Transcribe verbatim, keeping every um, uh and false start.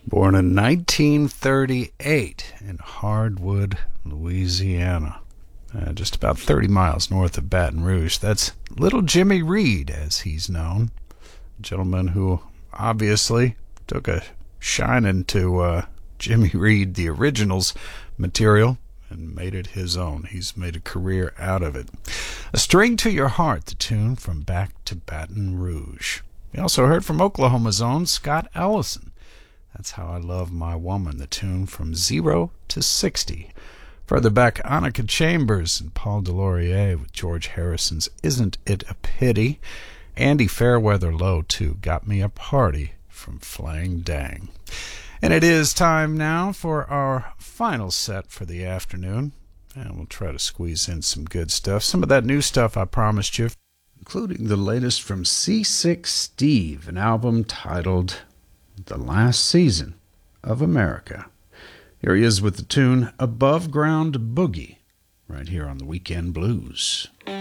Born in nineteen thirty-eight in Hardwood, Louisiana, uh, just about thirty miles north of Baton Rouge. That's Little Jimmy Reed, as he's known. A gentleman who obviously took a shining to uh, Jimmy Reed, the original's material, and made it his own. He's made a career out of it. A String to Your Heart, the tune from Back to Baton Rouge. We also heard from Oklahoma's own Scott Ellison. That's How I Love My Woman, the tune from Zero to Sixty. Further back, Annika Chambers and Paul DeLaurier with George Harrison's Isn't It a Pity? Andy Fairweather Low, too, Got Me a Party from Flang Dang. And it is time now for our final set for the afternoon. And we'll try to squeeze in some good stuff. Some of that new stuff I promised you, including the latest from C six Steve, an album titled The Last Season of America. Here he is with the tune Above Ground Boogie, right here on the Weekend Blues.